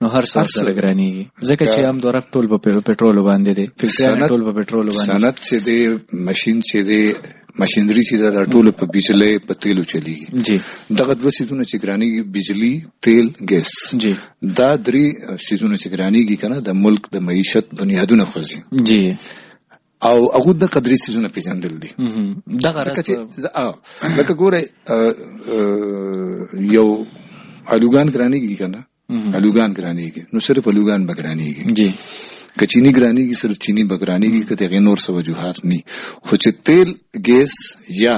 نو هر څه سره ګرانیږي ځکه چې هم دوه ټول په پېټرول باندې دي فکرونه ټول په پېټرول باندې صنعت چې دی ماشين چې دی ماشينري چې دا ټول په بجلی په تیلو چلیږي جی دغه دوه سيزونه چې ګرانیږي بجلی تیل ګیس جی دا درې سيزونه چې ګرانیږي کنه د ملک د معیشت بنیادونه خوځي جی او هغه د قدرې سيزونه پیژندل دي دغه راځي لکه ګوره یو الوګان ګرانیږي کنه الوګان ګرانیږي نو صرف الوګان بګرانیږي جی کچینی ګرانیږي صرف چینی بګرانیږي کته غیر نور څه وجوهات ني خو چې تیل ګیس یا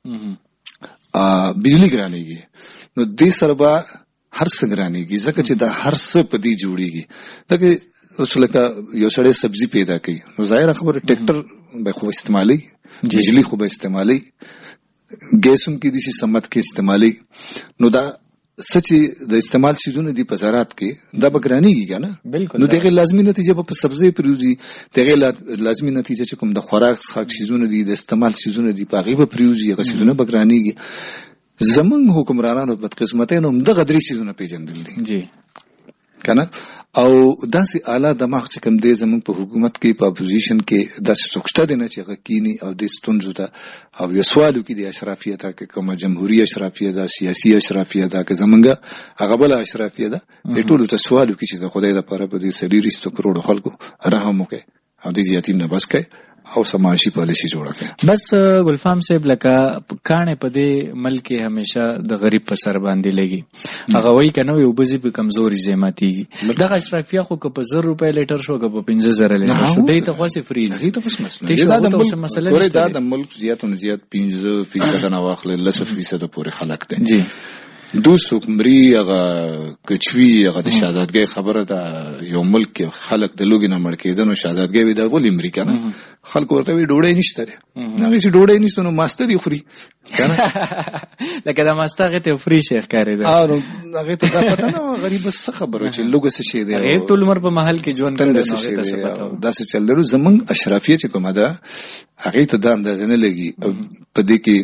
بجلی ګرانیږي نو دې سره هر څه ګرانیږي ځکه چې دا هر څه په دې جوړیږي دغه اوس لکه یو سړی سبزی پیدا کوي نو ظاهر خبره ټریکټر به خو استعمالي بجلی خو به استعمالي ګیسوم کې دي چې سمت کې استعمالي نو دا سچې د استعمال شیزونه دي په زراعت کې دا بګرانیږي کنه نو دغه لازمي نتیجه په سبزی پریوزي دغه لازمي نتیجه چې کوم د خوراک څخه شیزونه دي د استعمال شیزونه دي په غیبه پریوزي هغه شیزونه بګرانیږي زمون حکمرانانو په قسمتونو دغه درې شیزونه پیژندل دي جی کنه او داسې اعلی دماغ چې کوم دی زمون په حکومت کې په اپوزیشن کې داسې څوکشته دي نه چې غکینی او د ستونزو ته او یو سوالو کې د اشرافیت کې کومه جمهوریت اشرافیت ده سیاسي اشرافیت ده که زمونږه هغه بل اشرافیت ده د ټولو ته سوالو کې چې خدای د پاره په دې سړي 100 کروڑ خلکو رحم وکړي او د زیاتی نه بس کوي او سماجی پالیسی جوړه کړي بس ګلفام صاحب لکه کانه په دې ملک همیشه د غریب په سر باندې لګي هغه وایي کنه یو بزی په کمزوري زیماتي دغه اشرافیه خو که په 100 روپے لیټر شو که په 15000 لیټر شو دې ته خو سي فری دي ته بس مسله دا د ملک زیات او زیات 15% نه واخلې 10% پورې خلک دي جی دوسو کمري هغه کچوي هغه د شهادتګي خبره ده یو ملک خلک د لوګي نه مړ کېدنو شهادتګي وي دا ول امریکا نه خلک ورته وي ډوډۍ نشته هغه چې ډوډۍ نشته نو ماستر دی خوري کنه لکه دا ماستر ته فری شیخ کاری ده او هغه ته پته نه غریب څه خبره چې لوګه څه شي دی هغه ټول عمر په محل کې ژوند کړي نو هغه ته څه پته دا څه چل درو زمنګ اشرافیت کومه ده هغه ته دا اندازه نه لګي په دې کې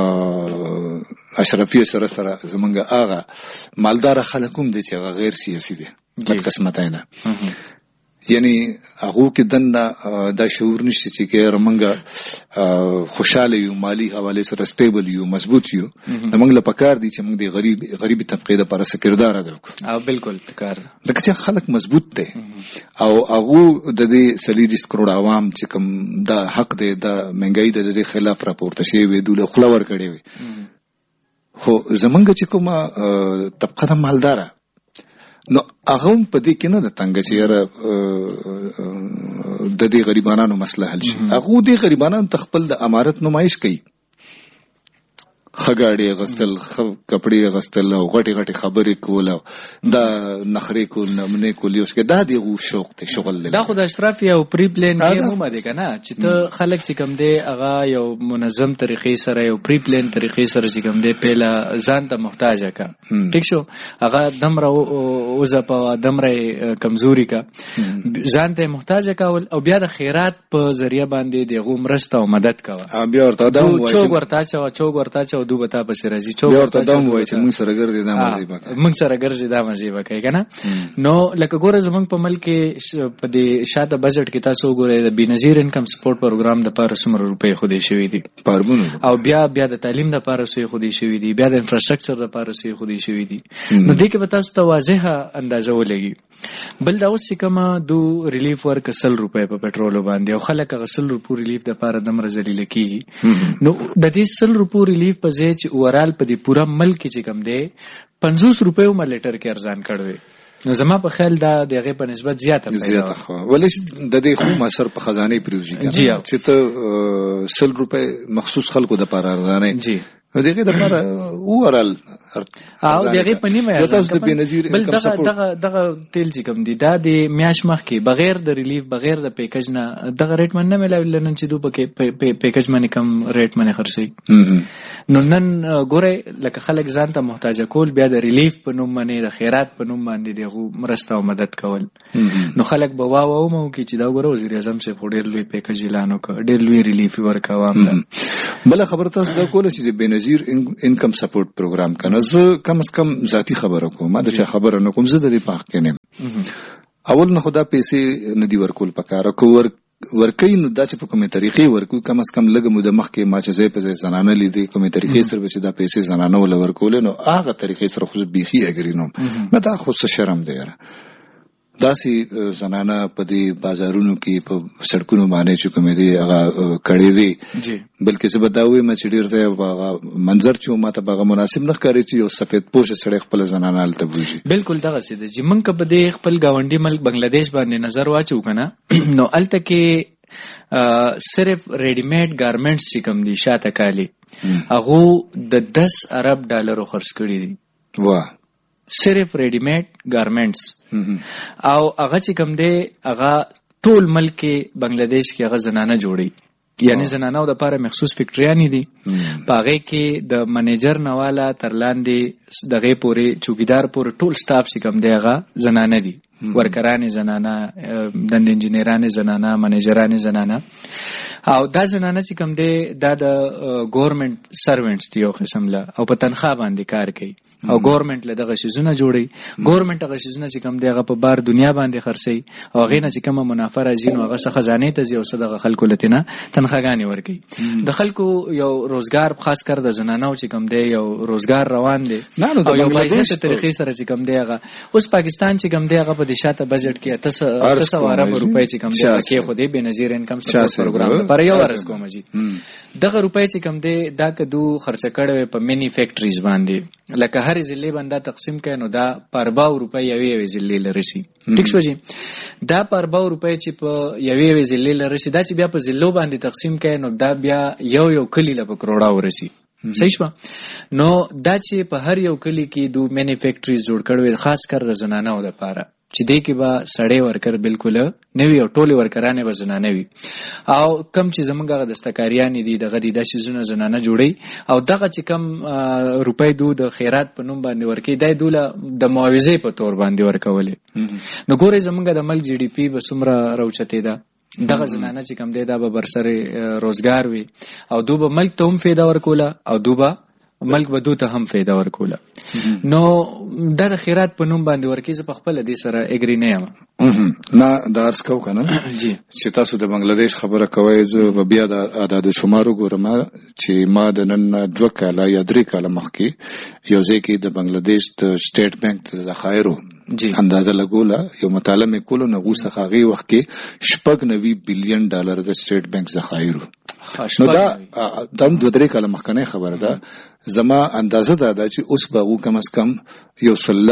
اشرافیه سره زمونږه هغه مالدار خلکوم دي چې هغه غیر سیاسي دي د قسمت نه یعنی هغه کې دنه دا شعور نشته چې رمنګه خوشاله یو مالی حواله سره سټیبل یو مضبوط یو موږ له پکار دي چې موږ د غریبي طبقه د لپاره سکردار ادا وکړو او بالکل پکار دغه چې خلک مضبوط دي او هغه د دې 30 کروڑ عوام چې کوم دا حق دی د منګای د خلاف راپورته شي وي دوله خلور کړي وي خو زمونږ چې کومه طبقه د مالدار نو هغه په دې کې نه د تنګ چې د دې غریبانو مسله حل شي هغه دې غریبانو تخپل د امارت نمایش کوي خګاړي غستل کپڑے غستل او غټي غټي خبرې کول دا نخري کول نمونه کول یو څه دا دی شوق ته شغل دا خو د اشراف یو پری پلان کې هم ده کنه چې ته خلک چې کم دی هغه یو منظم طریقې سره یو پری پلان طریقې سره چې کم دی پهلا ځان ته محتاج کا ٹھیک شو هغه دمره او زپا دمره کمزوري کا ځان ته محتاج کول او بیا د خیرات په ذریعہ باندې د غومرسته او مدد کاوه بیا ورته دا چوک ورتا چا دو بتا پس راځي چوک ورته دا وایي چې موږ سره ګرځي دا مزي وکړي کنه نو لکه ګوره زمونږ په ملک کې په دې شاته بجټ کې تاسو ګوره د بنظیر انکم سپورټ پروګرام د پاره سمره روپې خو دې شوې دي او بیا د تعلیم د پاره سوی خو دې شوې دي بیا د انفراستراکچر د پاره سوی خو دې شوې دي نو دې کې به تاسو ته واضحه اندازه ولګي بل دا اوس کومه دو ریلیف ورک 100 روپے په پټرول باندې او خلک 100 روپو ریلیف د پاره د مرزلیل کیږي نو د دې 100 روپو ریلیف په ځای چې اورال په دې پورا ملک کې کم دی 50 روپے عمر لیټر کې ارزان کړوي نو زما په خیال دا دغه په نسبت زیاته ولې د دې خو اثر په خزانه پریوزي چې ته 100 روپے مخصوص خلکو د پاره ارزانه جی دغه د لپاره اورال او دغه پنیمه تاسو د بنظیر انکم سپورټ دغه تیل چې کوم دي دا د میاش مخ کې بغیر د ریلیف بغیر د پیکج نه دغه ریټ من نه ملاوي لنن چې دوی په پیکج باندې کم ریټ باندې خرڅي نو نن ګوره لکه خلک ځان ته محتاج کول بیا د ریلیف په نوم باندې د خیرات په نوم باندې دغه مرسته او مدد کول نو خلک به واو مو کې چې دا ګوره وزیر اعظم سے ډېر لوی پیکج اعلان وکړ ډېر لوی ریلیف ورکاوه بل خبر تاسو دا کوله چې بنظیر انکم سپورټ پروګرام کنه زه کم از کم ذاتی خبره کوم ما د چا خبره نه کوم زه د دې پاک کنه اول نه خدا پیسې ندي ورکول پکاره کو ورکوي نو دا چې په کومه طریقې ورکوي کم از کم لږ موده مخکې ما چې ځای په ځای زنانه لیدې کومه طریقې سره چې دا پیسې زنانه ول ورکول نو هغه طریقې سره خو بيخي اګرینوم مته خو څه شرم دی یاره داسې زنانه په دې بازارونو کې په سړکونو باندې چې کومې دي هغه کړې دي بلکې څه بداوي ما چې ډیر ځای منظر چې ماته هغه مناسب نه ښکاري چې یو سفید پوش سړی خپل زنانه الته بوزي بالکل دغه څه دي چې موږ په دې خپل گاونډي ملک بنگلاديش باندې نظر واچو کنه نو الته کې صرف ریډی میډ ګارمنټس چې کوم دي شاته کالي هغه د 10 ارب ډالرو خرڅ کړي دي واه صرف ریډی میډ ګارمنټس او هغه چې کوم دی هغه ټول ملک بنگلاديش کې هغه زنانه جوړي یعنی زنانه د لپاره مخصوص فیکټریانې دي پاغه کې د منیجر نواله تر لاندې دغه پورې چوکیدار پورې ټول سټاف چې کوم دی هغه زنانه دي ورکران زنانه د انجینران زنانه منیجران زنانه او دا زنانه چې کوم دی دا د ګورنمنت سروینټس دی یو قسم له او په تنخواه باندې کار کوي او ګورنمنت له دغه شیزونه جوړي ګورنمنت هغه شیزونه چې کوم دی هغه په بار دنیا باندې خرڅي او هغه نه چې کومه منافع راځي نو هغه څخه خزانه ته ځي او صدقه خلکو لتنه تنخواهګانی ورکي د خلکو یو روزګار خاص کر د زنانو چې کوم دی یو روزګار روان دی او یو بایزه طریقې سره چې کوم دی هغه اوس پاکستان چې کوم دی هغه په دشاته بجټ کې 300 ارب روپۍ چې کوم دی کې خو دی بنظیر انکم سپورټ پروګرام پر یو ورس کوم جی دغه روپۍ چې کوم دی دا کدو خرچ کړو په مینی فیکټریز باندې لکه هر ضلع باندې تقسیم کړي نو دا پر 2 روپۍ یوې ضلع لرسي ټیک شو جی دا پر 2 روپۍ چې په یوې ضلع لرسي دا چې بیا په ضلعو باندې تقسیم کړي نو دا بیا یو کلی له کروڑا ورسي صحیح شو نو دا چې په هر یو کلی کې دو مینی فیکټریز جوړ کړو خاص کر د زنانو لپاره چې دې کې به سړی ورکر بالکل نوی او ټولي ورکرانه به زنانه وي او کم چې زمونږه دستکاریان دي دغه د شیزونه زنانه جوړي او دغه چې کم روپۍ دو د خیرات په نوم باندې ورکي دای دوله د معاوضه په تور باندې ورکولې نو ګورې زمونږه د ملک جی ډي پی به سمره روچته ده دغه زنانه چې کم دی دا به برسره روزګار وي او دوبه ملک ته هم فایده ورکوله او دوبه ملک به دوته هم فایده ورکوله نو دا د خیرات په نوم باندې ورکی ز په خپل دې سره اګری نه یم نه دارس کو کنه جی چې تاسو د بنگلاديش خبره کوي زه بیا د اعداد شمارو ګورم چې ما د نن 2 کاله یا 3 کاله مخکې یو ځکه د بنگلاديش د سټیټ بانک د ذخایرو اندازه لګوله یو مطالعه مې کولو نو غوسه غي وخت کې 90 بلین ډالر د سټیټ بانک ذخایرو نو دا د 2-3 کاله مخکنه خبره ده زما اندازه ده چې اوس به کم از کم یو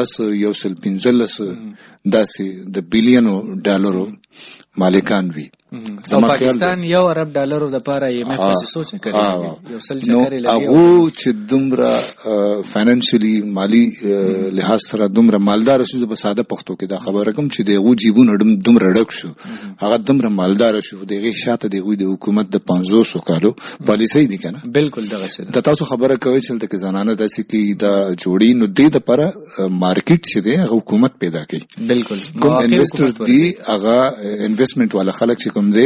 15 داسې د بلینو ډالرو مالکان وي او پاکستان یو ارب ډالرو د پاره یې مې خاصه سوچ کړی یو سل چکرې لګي او چې دومره فاینانشلی مالی لحاظ سره دومره مالدار شو په ساده پښتو کې دا خبره کوم چې دغه جیبونه دومره ډک شو هغه دومره مالدار شو دغه شاته د حکومت د 500 کالو پالیسي دي کنه بالکل دغه څه د تاسو خبره کوي چې د زنانه داسې کې دا جوړی نو د لپاره مارکیټ چې دی حکومت پیدا کوي بالکل کوم انویسټرز دي هغه انویسټمنٹ والا خلک چې کوم دی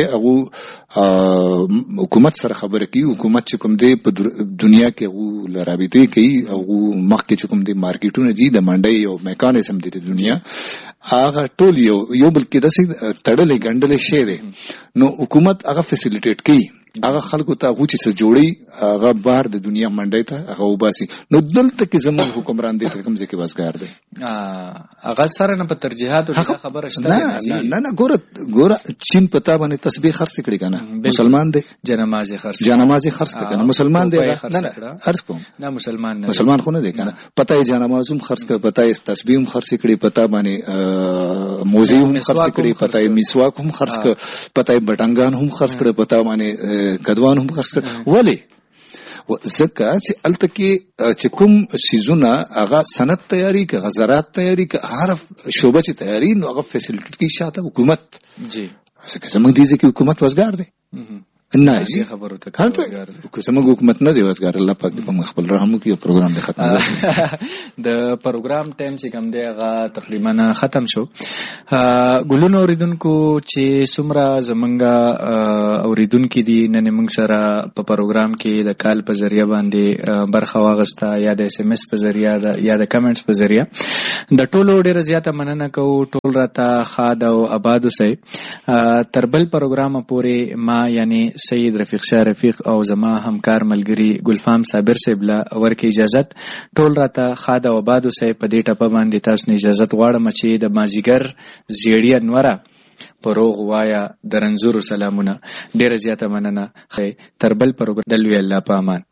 هغه حکومت سره خبره کوي حکومت چې کوم دی په دنیا کې هغه لرابطې کوي او مخکې چې کوم دی مارکیټونه دي د منډي او میکانیزم دي د دنیا هغه ټول یو بلکې داسې تړلې ګنډلې شی دی نو حکومت هغه فیسیلیټیټ کوي هغه خلکو ته هغه چې جوړي هغه بهر د دنیا منډي ته هغه وباسي نو دلته کې زموږ حکمران دي کوم ځکه واسګار دي هغه سره نه په ترجیحاتو خبره شته نه ګوره چین پتا باندې تسبیح خرڅ کړي کنه مسلمان دی جنماز خرڅ کړي کنه مسلمان دی نه ارز کوم نه مسلمان خو نه دی کنه پتا یې جنماز هم خرڅ کړي پتا یې تسبیح هم خرڅ کړي پتا باندې موزي هم خرڅ کړي پتا یې مسواک هم خرڅ کړي پتا یې بټنګان هم خرڅ کړي پتا باندې کدوان هم خرڅ کړ ولی زکه چې الته کې چې کوم سيزونه هغه سند تیاری کې غزرات تیاری کې هر شوبه چې تیاری نو هغه فیسیلیټی کې شاته حکومت جی څنګه زموږ دي چې حکومت وزګار دی نه جی خبرو ته که زموږ حکومت نه دی وزګار الله پاک دې په خپل رحم وکړي پروګرام دې ختم د پروګرام ټایم چې کوم دی هغه تقریبا ختم شو. ګلونو اوریدونکو چې څومره زمونږ اوریدونکو دي نن موږ سره په پروګرام کې د کال په ذریعہ باندې برخه واغسته یا د اس ام اس په ذریعہ یا د کمنټس په ذریعہ د ټولو ډیره زیاته مننه کوو. ټول راته خاد او آباد اوسئ. تر بل پروګرام پورې ما یعنی سید رفیق شاه رفیق او زما همکار ملګری ګلفام صابر صاحب له ورکه اجازه ټول راته خاد او آباد اوسئ. په دې ټپه باندې تاسو نه اجازه غواړم چې د مازیګر زیړی انوره پروغ وایا درنزور سلامونه. ډیره زیاته مننه. تر بل پروګرام دلوي الله په امان.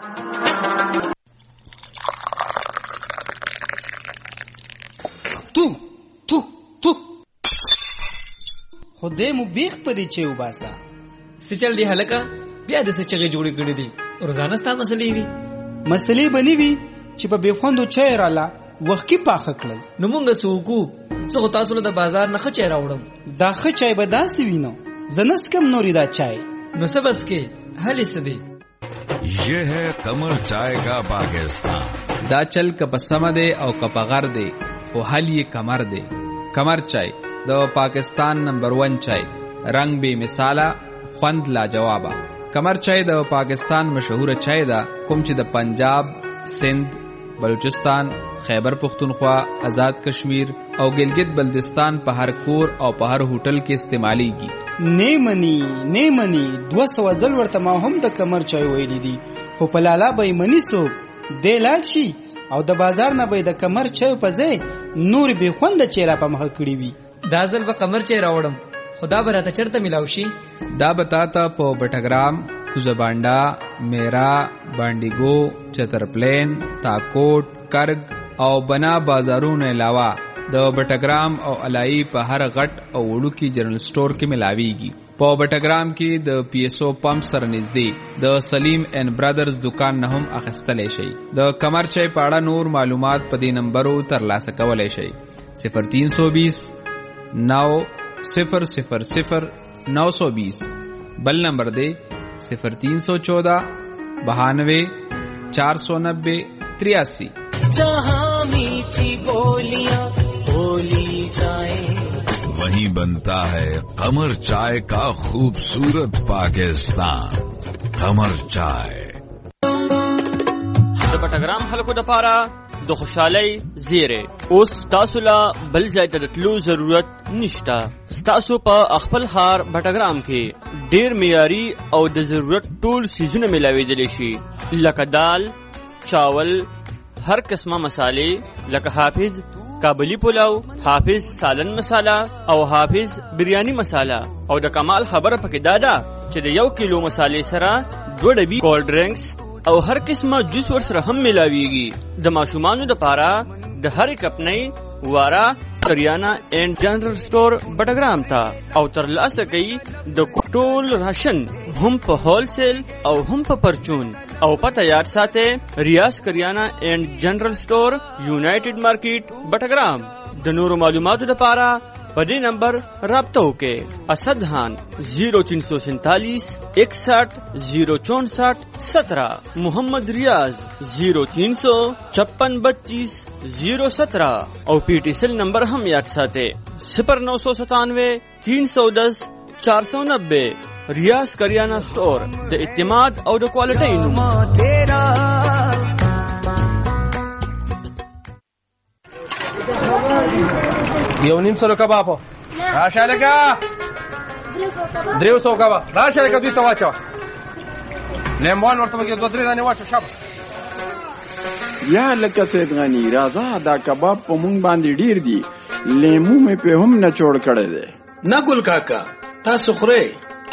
تو خدای مو بیخ پدې چې وباسا سچل دی هلکا بیا د سچغه جوړې کړې دي روزانه ستاسو مسلې وي بنی وي چې په بیخوندو چای رااله وخت کې پاخه کړل نو مونږ سوکو څو تاسو له بازار نه خچې راوړم دا خچای به داسې وینو زنس کم نوري دا چای نو سبس کې هلي سدي یہ ہے قمر چائے کا پاکستان. دا چل کا پسمه دے او کپغر دے او حل یہ کمر دے. کمر چای د پاکستان نمبر 1 چای رنگ بے مثاله خوند لا جوابا. کمر چای د پاکستان مشهور چای دا کوم چې د پنجاب، سندھ، بلوچستان، خیبر پختونخوا، آزاد کشمیر او گلگت بلتستان په هر کور او په هر هوټل کې استعمالیږي. نیمنی 200 ځل ورته ما هم د کمر چای ویلې دي خو په لالا به منی سو د لاړ شي او د بازار نه به د کمر چای په ځای نور به خوند چیرې په مخ کړی وي. دا ځل به کمر چای راوړم خدا به راته چرته ملاو شي. دا بتاتا په بټګرام، کوزبانډا، میرا، بانډیګو، چترپلین، تاکوټ، کرګ او بنا بازارونو علاوه د بټګرام او علای په هر غټ او وړو کې جنرال سٹور کې ملاويږي. په بټګرام کې د پی ایس او پمپ سره نږدې د سلیم اینڈ برادرز دکان نه هم اخیستلی شي. د کمر چای په اړه نور معلومات په دې نمبرو ترلاسه کولی شئ. 0320 900 920 بل نمبر دے 0314 92 490 83. جہاں میٹھی بولیاں بولی جائیں वहीं बनता है कमर चाय का खूबसूरत पाकिस्तान. कमर चाय د بټګرام خلکو لپاره د خوشحالۍ زیری اوس تاسو لا بل ځای ته تلو ضرورت نشته. تاسو په خپل ښار بټګرام کې ډیر معیاري او د ضرورت ټول سیزونه ملاویدلی شي لکه دال، چاول، هر قسمه مسالې لکه حافظ کابلی پلاو، حافظ سالن مساله او حافظ بریانی مساله. او د کمال خبره پکې دادا چې د 1 کیلو مسالې سره 2 ډبي کولډ ډرینکس او هر قسمه جوس ور سره هم ملاويږي. د ماشومانو لپاره د هر کپنۍ وارا کریانا اینڈ جنرل سٹور بټګرام تا او ترلاسه کوي د ټول راشن هم په هول سیل او هم په پرچون. او پته یاد ساته ریاض کریانا اینڈ جنرل سٹور یونائټډ مارکیټ بټګرام. د نورو معلوماتو لپاره په دې نمبر رابطه وکړئ. اسد خان 0347 61 064 17 محمد ریاض 0356 32 017 او پی ٹی سیل نمبر هم یاد ساتئ 0997 310 490. ریاض کریانا سٹور د اعتماد او د کوالټۍ نوم. یو نیم سلو کبابو راشه لکه 300 کباب راشه لکه 200 واچو لیمون ورته کې 2-3 دانې واچو شابه. یا لکه سید غنی راځه دا کباب په مونږ باندې ډیر دي لیمو مې په هم نه چوړ کړی دی. نه ګل کاکا تاسو خورئ